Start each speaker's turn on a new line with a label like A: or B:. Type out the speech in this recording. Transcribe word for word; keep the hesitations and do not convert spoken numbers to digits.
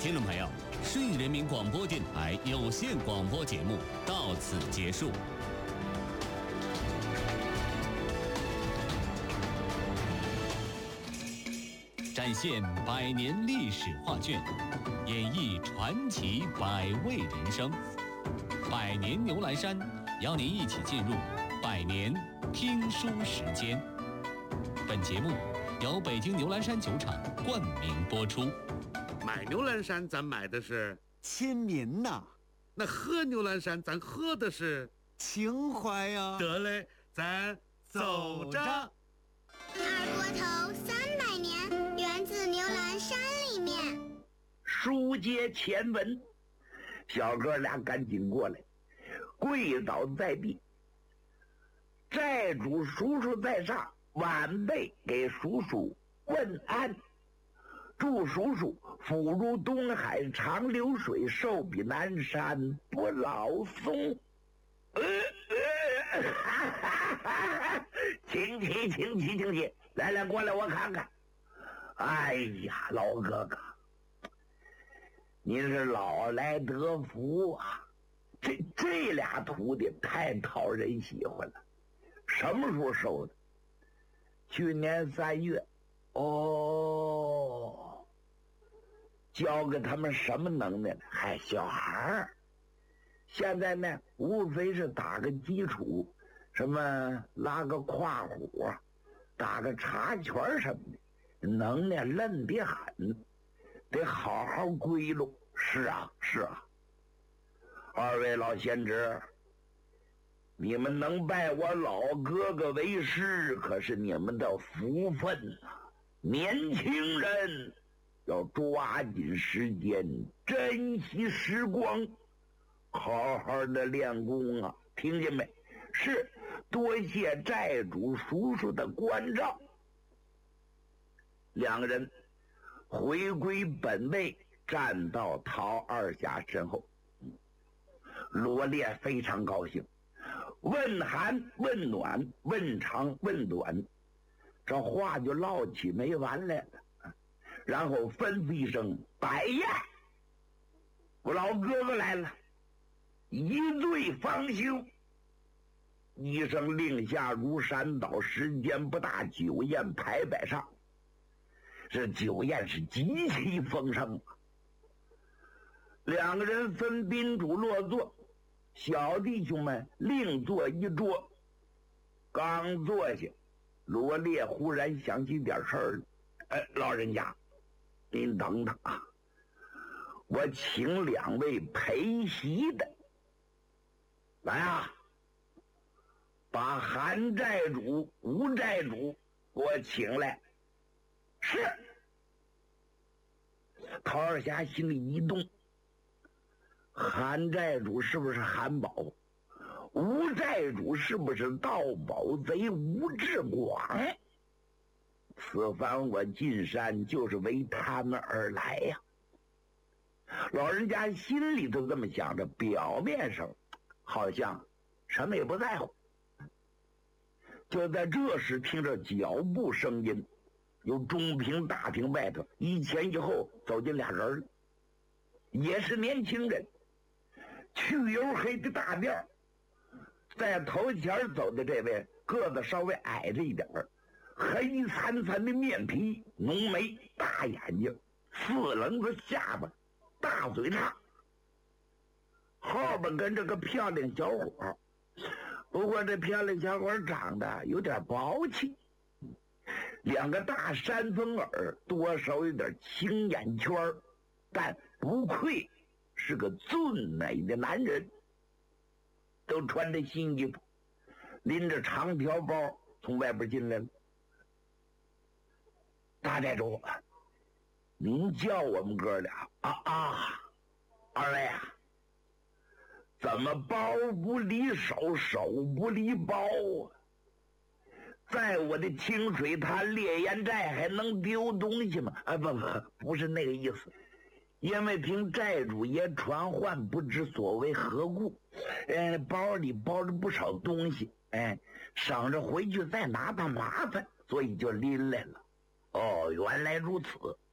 A: 听众朋友，顺义人民广播电台有线广播节目到此结束。展现百年历史画卷，演绎传奇百味人生。百年牛栏山邀您一起进入百年听书时间。本节目由北京牛栏山酒厂冠名播出。
B: 买牛栏山咱买的是
C: 亲民呐，
B: 那喝牛栏山咱喝的是
C: 情怀呀。
B: 得嘞，咱走着。
D: 二锅头三百年，源自牛栏山里面。
E: 书接前文，小哥俩赶紧过来，跪倒在地。债主叔叔在上，晚辈给叔叔问安。祝叔叔福如东海长流水，寿比南山不老松。呃呃，哈哈哈哈，请起，请起，请起，来来，过来，我看看。哎呀，老哥哥，您是老来得福啊！这这俩徒弟太讨人喜欢了。什么时候收的？去年三月。哦，教给他们什么能耐呢？还小孩儿。现在呢，无非是打个基础，什么拉个胯虎，打个茶拳什么的，能耐嫩得很，得好好归拢。是啊，是啊。二位老贤侄，你们能拜我老哥哥为师，可是你们的福分啊！年轻人要抓紧时间，珍惜时光，好好的练功啊！听见没？是，多谢债主叔叔的关照。两个人回归本位，站到陶二侠身后。罗烈非常高兴，问寒问暖，问长问短，这话就唠起没完来了。然后吩咐一声摆宴，我老哥哥来了，一醉方休。一声令下如山倒，时间不大，酒宴排摆上。这酒宴是极其丰盛。两个人分宾主落座，小弟兄们另坐一桌。刚坐下，罗烈忽然想起点事儿了。哎，老人家，您等等啊，我请两位陪席的来啊，把韩债主、吴债主给我请来。是。陶二侠心里一动，韩债主是不是韩宝？吴债主是不是盗宝贼吴志广？此番我进山就是为他们而来呀！老人家心里头这么想着，表面上好像什么也不在乎。就在这时，听着脚步声音，由中庭大厅外头一前一后走进俩人了，也是年轻人，去油黑的大辫，在头前走的这位个子稍微矮着一点儿，黑惨惨的面皮，浓眉，大眼睛，四棱子下巴，大嘴叉，后边跟着个漂亮小伙。不过这漂亮小伙长得有点薄气，两个大山峰耳，多少有点青眼圈，但不愧是个俊美的男人。都穿着新衣服，拎着长条包从外边进来了。大寨主，您叫我们哥俩啊啊！二位啊，怎么包不离手，手不离包啊？在我的清水滩烈焰寨还能丢东西吗？啊，不不，不是那个意思。因为凭债主爷传唤，不知所为何故，呃，包里包着不少东西，哎，省着回去再拿他麻烦，所以就拎来了。哦，原来如此。